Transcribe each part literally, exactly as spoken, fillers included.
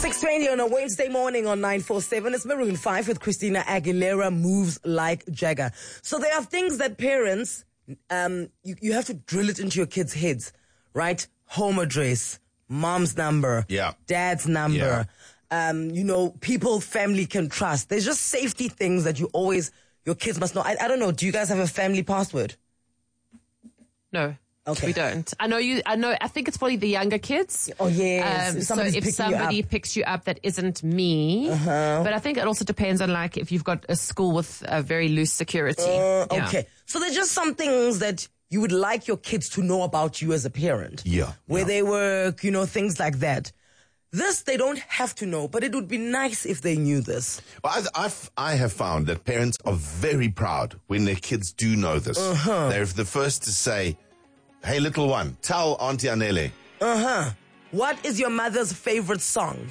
six twenty on a Wednesday morning on nine forty-seven. It's Maroon five with Christina Aguilera, Moves Like Jagger. So there are things that parents, um, you, you have to drill it into your kids' heads, right? Home address, mom's number, yeah. dad's number, yeah. um, you know, people family can trust. There's just safety things that you always, your kids must know. I, I don't know, do you guys have a family password? No. Okay. We don't. I know you, I know, I think it's probably the younger kids. Oh, yes. Um, if so if somebody you picks you up that isn't me, uh-huh. but I think it also depends on like if you've got a school with a very loose security. Uh, yeah. Okay. So there's just some things that you would like your kids to know about you as a parent. Yeah. Where yeah. they work, you know, things like that. This, they don't have to know, but it would be nice if they knew this. Well, I've, I've, I have found that parents are very proud when their kids do know this. Uh-huh. They're the first to say, hey, little one, tell Auntie Anele. Uh-huh. What is your mother's favorite song?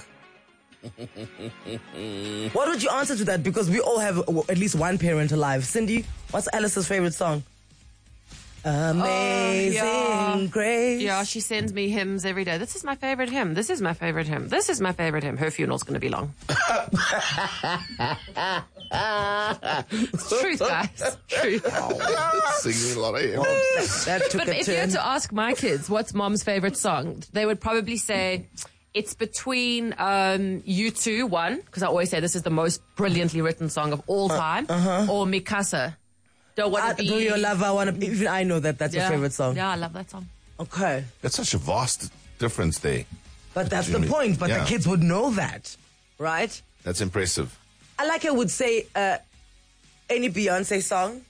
What would you answer to that? Because we all have at least one parent alive. Cindy, what's Alice's favorite song? Amazing oh, yeah. Grace. Yeah, she sends me hymns every day. This is my favorite hymn. This is my favorite hymn. This is my favorite hymn. Her funeral's going to be long. It's truth, guys. Truth. Oh, singing a lot of hymns. That took But a if turn. you had to ask my kids what's mom's favorite song, they would probably say it's between um, U two, one, because I always say this is the most brilliantly written song of all time, uh, uh-huh. or Mikasa. Don't want I, to be. do you love I wanna be, even I know that that's yeah. your favorite song. Yeah, I love that song. Okay. That's such a vast difference there. But that's Jimmy. the point. But yeah. the kids would know that, right? That's impressive. I like I would say uh, any Beyonce song.